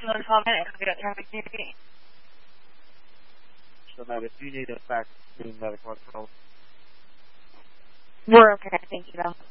Another 12 minutes. We don't have a community. So that if you need us back to medical control. We're okay. Thank you, though.